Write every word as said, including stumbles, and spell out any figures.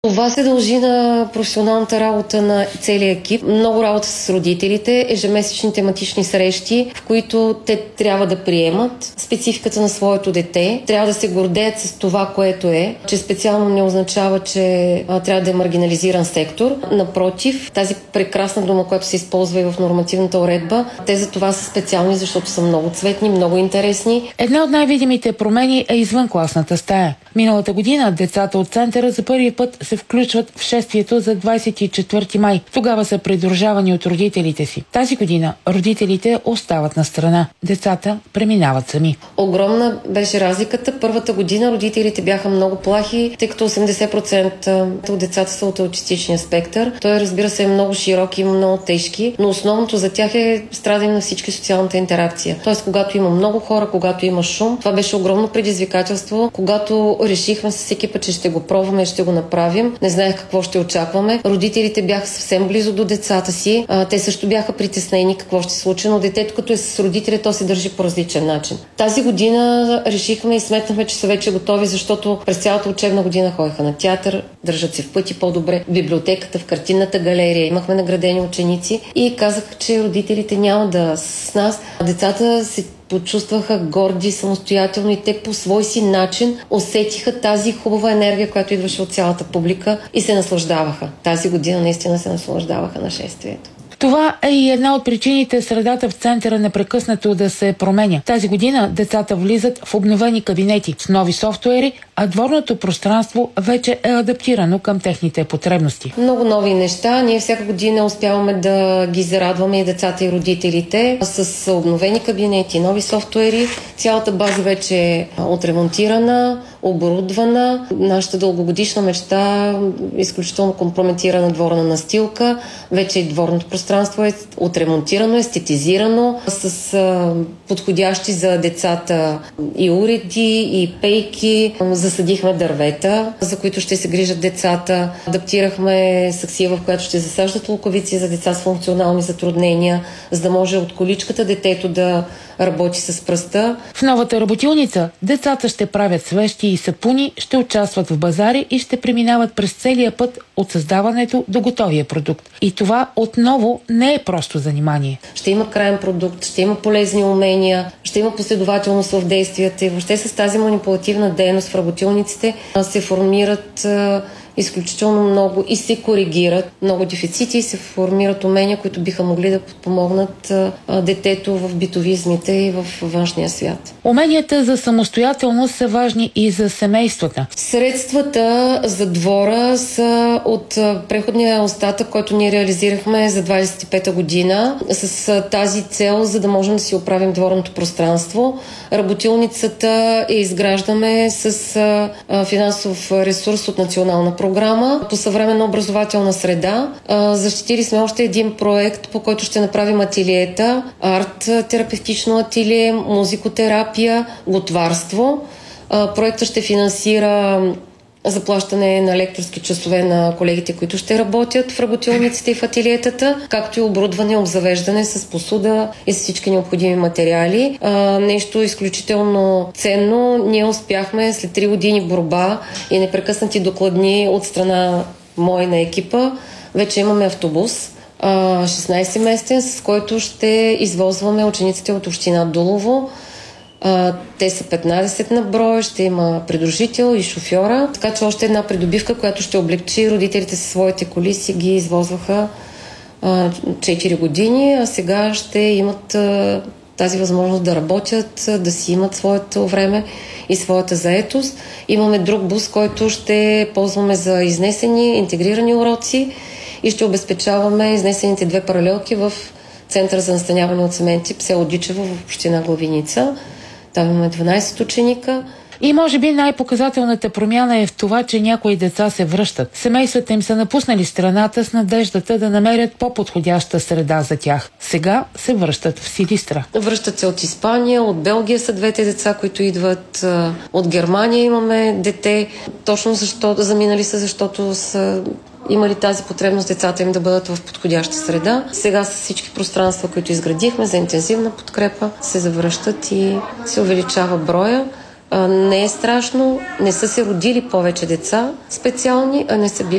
Това се дължи на професионалната работа на целия екип. Много работа с родителите, ежемесечни тематични срещи, в които те трябва да приемат спецификата на своето дете, трябва да се гордеят с това, което е, че специално не означава, че а, трябва да е маргинализиран сектор. Напротив, тази прекрасна дума, която се използва и в нормативната уредба, те за това са специални, защото са много цветни, много интересни. Една от най-видимите промени е извънкласната стая. Миналата година децата от центъра за първи път се включват в шествието за двадесет и четвърти май. Тогава са придружавани от родителите си. Тази година родителите остават на страна. Децата преминават сами. Огромна беше разликата. Първата година родителите бяха много плахи, тъй като осемдесет процента от децата са от аутистичния спектър. Той, разбира се, е много широк и много тежки, но основното за тях е страдане на всички социалната интеракция. Тоест, когато има много хора, когато има шум, това беше огромно предизвикателство. Когато решихме с екипа, че ще го пробваме и ще го направим, не знаех какво ще очакваме. Родителите бяха съвсем близо до децата си. А, те също бяха притеснени какво ще се случи, но детето, като е с родители, то се държи по различен начин. Тази година решихме и сметнахме, че са вече готови, защото през цялата учебна година ходиха на театър, държат се в пъти по-добре, в библиотеката, в картинната галерия, имахме наградени ученици и казах, че родителите няма да с нас. Децата се почувстваха горди, самостоятелно и те по свой си начин усетиха тази хубава енергия, която идваше от цялата публика и се наслаждаваха. Тази година наистина се наслаждаваха на шествието. Това е и една от причините средата в центъра непрекъснато да се променя. Тази година децата влизат в обновени кабинети с нови софтуери, а дворното пространство вече е адаптирано към техните потребности. Много нови неща. Ние всяка година успяваме да ги зарадваме и децата и родителите с обновени кабинети, нови софтуери. Цялата база вече е отремонтирана, оборудвана. Нашата дългогодишна мечта е изключително компрометирана дворна настилка. Вече и дворното пространство е отремонтирано, естетизирано, с а, подходящи за децата и уреди, и пейки. Засадихме дървета, за които ще се грижат децата. Адаптирахме саксия, в която ще засаждат луковици за деца с функционални затруднения, за да може от количката детето да работи с пръста. В новата работилница децата ще правят свещи и сапуни, ще участват в базари и ще преминават през целия път от създаването до готовия продукт. И това отново не е просто занимание. Ще има краен продукт, ще има полезни умения, ще има последователност в действията и въобще с тази манипулативна дейност в работилниците се формират изключително много и се коригират много дефицити и се формират умения, които биха могли да подпомогнат а, детето в битовизмите и в външния свят. Уменията за самостоятелност са важни и за семействата. Средствата за двора са от а, преходния остатък, който ние реализирахме за двадесет и пета година с а, тази цел, за да можем да си оправим дворното пространство. Работилницата я изграждаме с а, а, финансов ресурс от национална програма по съвременна образователна среда. Защитили сме още един проект, по който ще направим ателиета, арт-терапевтично ателие, музикотерапия, готварство. Проектът ще финансира заплащане на лекторски часове на колегите, които ще работят в работилниците и в ателиетата, както и оборудване, обзавеждане с посуда и с всички необходими материали. А, нещо изключително ценно. Ние успяхме след три години борба и непрекъснати докладни от страна моя на екипа. Вече имаме автобус, шестнадесет-местен, с който ще извозваме учениците от община Дулово. Uh, те са петнадесет на брой, ще има придружител и шофьора, така че още една придобивка, която ще облегчи. Родителите със своите коли си ги извозваха uh, четири години, а сега ще имат uh, тази възможност да работят, uh, да си имат своето време и своята заетост. Имаме друг бус, който ще ползваме за изнесени, интегрирани уроци и ще обезпечаваме изнесените две паралелки в Центъра за настаняване от семейни в село Дичево в община Главиница. Там имаме дванадесет ученика. И може би най-показателната промяна е в това, че някои деца се връщат. Семействата им са напуснали страната с надеждата да намерят по-подходяща среда за тях. Сега се връщат в Силистра. Връщат се от Испания, от Белгия са двете деца, които идват. От Германия имаме дете. Точно защото заминали са, защото са имали тази потребност децата им да бъдат в подходяща среда. Сега с всички пространства, които изградихме за интензивна подкрепа, се завръщат и се увеличава броя. Не е страшно, не са се родили повече деца специални, а не са били